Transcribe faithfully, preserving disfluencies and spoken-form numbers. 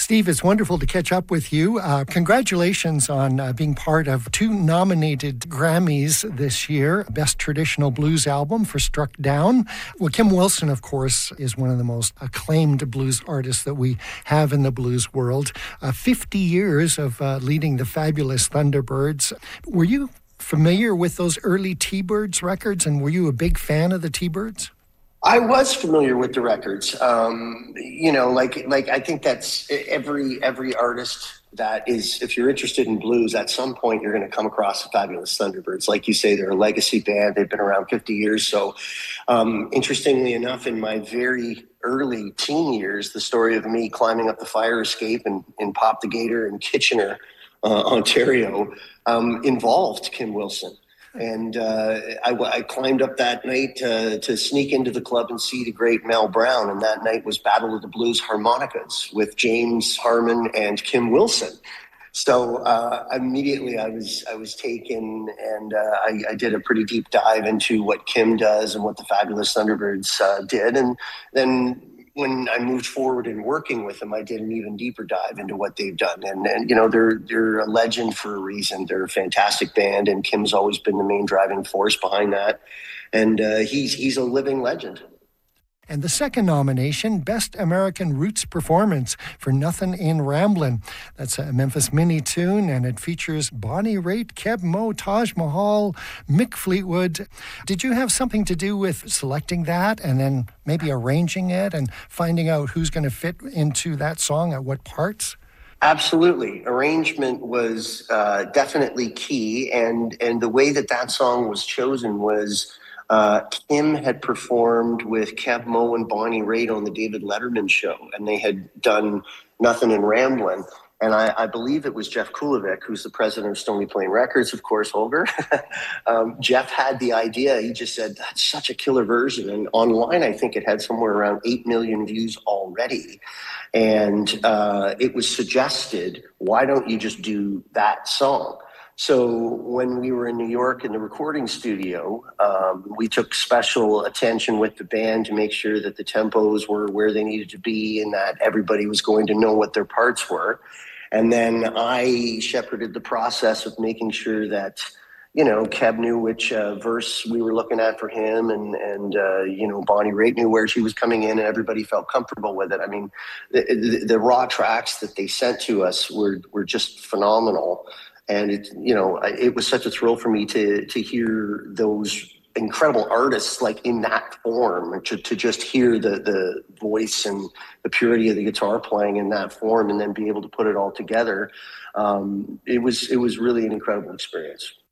Steve, it's wonderful to catch up with you. Uh, congratulations on uh, being part of two nominated Grammys this year. Best Traditional Blues Album for Struck Down. Well, Kim Wilson, of course, is one of the most acclaimed blues artists that we have in the blues world. Uh, fifty years of uh, leading the fabulous Thunderbirds. Were you familiar with those early T-Birds records, and were you a big fan of the T-Birds? I was familiar with the records. Um, you know, like like I think that's every every artist that is, if you're interested in blues, at some point you're going to come across the fabulous Thunderbirds. Like you say, they're a legacy band. They've been around fifty years. So um, interestingly enough, in my very early teen years, the story of me climbing up the fire escape in, in Pop the Gator in Kitchener, uh, Ontario, um, involved Kim Wilson. And uh, I, I climbed up that night uh, to sneak into the club and see the great Mel Brown. And that night was Battle of the Blues Harmonicas with James Harmon and Kim Wilson. So uh, immediately I was I was taken, and uh, I, I did a pretty deep dive into what Kim does and what the fabulous Thunderbirds uh, did. And then when I moved forward in working with them, I did an even deeper dive into what they've done. And, and you know, they're they're a legend for a reason. They're a fantastic band, and Kim's always been the main driving force behind that. And uh, he's he's a living legend. And the second nomination, Best American Roots Performance for Nothin' in Ramblin'. That's a Memphis Mini tune, and it features Bonnie Raitt, Keb' Mo', Taj Mahal, Mick Fleetwood. Did you have something to do with selecting that and then maybe arranging it and finding out who's going to fit into that song at what parts? Absolutely. Arrangement was uh, definitely key, and, and the way that that song was chosen was Uh, Kim had performed with Keb' Mo' and Bonnie Raitt on the David Letterman show, and they had done Nothin' in Ramblin'. And I, I believe it was Jeff Kulovic, who's the president of Stony Plain Records, of course, Holger. um, Jeff had the idea. He just said, that's such a killer version. And online, I think it had somewhere around eight million views already. And uh, it was suggested, why don't you just do that song? So when we were in New York in the recording studio, um, we took special attention with the band to make sure that the tempos were where they needed to be and that everybody was going to know what their parts were. And then I shepherded the process of making sure that, you know, Keb knew which uh, verse we were looking at for him, and, and uh, you know, Bonnie Raitt knew where she was coming in, and everybody felt comfortable with it. I mean, the, the, the raw tracks that they sent to us were, were just phenomenal. And it, you know, it was such a thrill for me to to hear those incredible artists like in that form, to to just hear the the voice and the purity of the guitar playing in that form, and then be able to put it all together. Um, it was it was really an incredible experience.